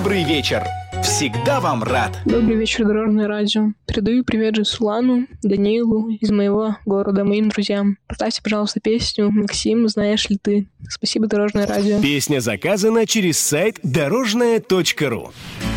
Добрый вечер. Всегда вам рад. Добрый вечер, Дорожное радио. Передаю привет Жасулану, Даниилу из моего города, моим друзьям. Поставьте, пожалуйста, песню «Максим, знаешь ли ты». Спасибо, Дорожное радио. Песня заказана через сайт дорожное.ру.